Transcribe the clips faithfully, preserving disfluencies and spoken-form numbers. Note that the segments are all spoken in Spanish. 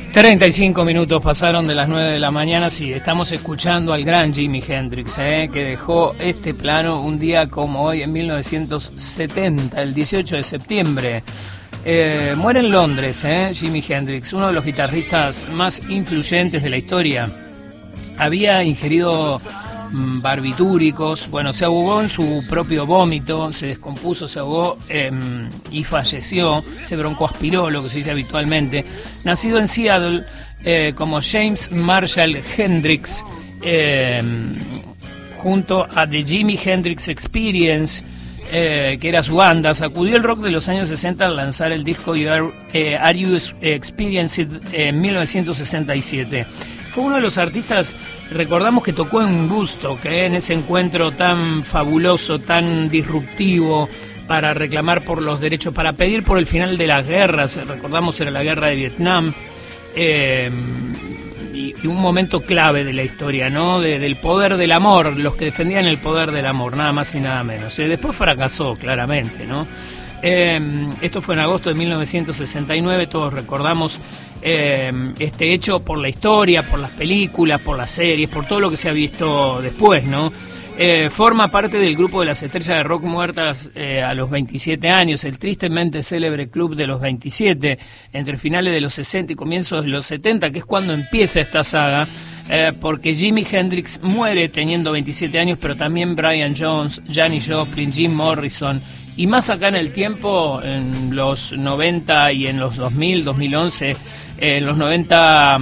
treinta y cinco minutos pasaron de las nueve de la mañana, sí, estamos escuchando al gran Jimi Hendrix, eh, que dejó este plano un día como hoy en mil novecientos setenta, el dieciocho de septiembre. Eh, muere en Londres, eh, Jimi Hendrix, uno de los guitarristas más influyentes de la historia. Había ingerido mm, barbitúricos, bueno, se ahogó en su propio vómito, se descompuso, se ahogó eh, y falleció, se broncoaspiró, lo que se dice habitualmente. Nacido en Seattle eh, como James Marshall Hendrix, eh, junto a The Jimi Hendrix Experience, Eh, que era su banda, sacudió el rock de los años sesenta al lanzar el disco You Are, eh, Are You Experienced en mil novecientos sesenta y siete. Fue uno de los artistas, recordamos, que tocó en Woodstock, eh, en ese encuentro tan fabuloso, tan disruptivo, para reclamar por los derechos, para pedir por el final de las guerras. Recordamos, era la guerra de Vietnam, eh, y, y un momento clave de la historia, ¿no? De, del poder del amor, los que defendían el poder del amor, nada más y nada menos. Eh, después fracasó, claramente, ¿no? Eh, esto fue en agosto de mil novecientos sesenta y nueve, todos recordamos eh, este hecho por la historia, por las películas, por las series, por todo lo que se ha visto después, ¿no? Eh, forma parte del grupo de las estrellas de rock muertas eh, a los veintisiete años, el tristemente célebre Club de los veintisiete, entre finales de los sesenta y comienzos de los setenta, que es cuando empieza esta saga, eh, porque Jimi Hendrix muere teniendo veintisiete años, pero también Brian Jones, Janis Joplin, Jim Morrison, y más acá en el tiempo, en los noventa y en los dos mil, dos mil once, eh, en los noventa...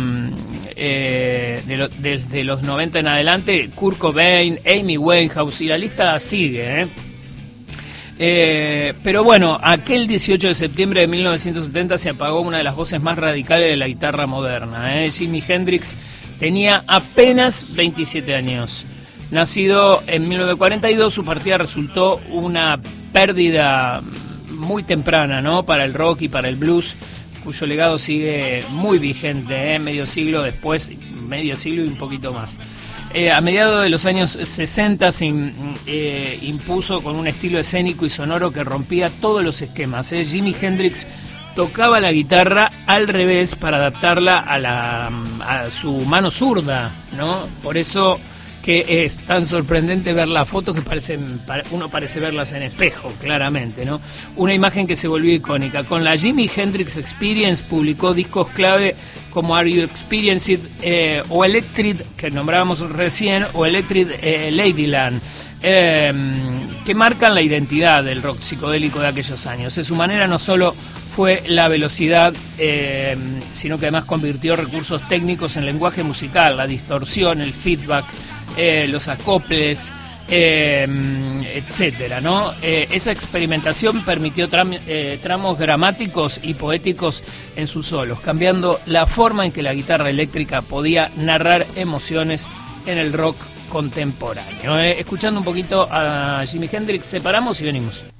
Eh, de lo, desde los noventa en adelante, Kurt Cobain, Amy Winehouse, y la lista sigue, ¿eh? Eh, pero bueno, aquel dieciocho de septiembre de mil novecientos setenta se apagó una de las voces más radicales de la guitarra moderna, ¿eh? Jimi Hendrix tenía apenas veintisiete años. Nacido en mil novecientos cuarenta y dos, su partida resultó una pérdida muy temprana, ¿no?, para el rock y para el blues, cuyo legado sigue muy vigente, ¿eh? medio siglo después, medio siglo y un poquito más. Eh, a mediados de los años sesenta se in, eh, impuso con un estilo escénico y sonoro que rompía todos los esquemas, ¿eh? Jimi Hendrix tocaba la guitarra al revés para adaptarla a, la, a su mano zurda, ¿no? Por eso que es tan sorprendente ver las fotos que parecen, uno parece verlas en espejo, claramente, ¿no? Una imagen que se volvió icónica. Con la Jimi Hendrix Experience publicó discos clave como Are You Experienced eh, o Electric, que nombrábamos recién, o Electric eh, Ladyland, eh, que marcan la identidad del rock psicodélico de aquellos años. De su manera no solo fue la velocidad, eh, sino que además convirtió recursos técnicos en lenguaje musical, la distorsión, el feedback, Eh, los acoples, eh, etcétera, ¿no? Eh, esa experimentación permitió tram, eh, tramos dramáticos y poéticos en sus solos, cambiando la forma en que la guitarra eléctrica podía narrar emociones en el rock contemporáneo. Eh, escuchando un poquito a Jimi Hendrix, separamos y venimos.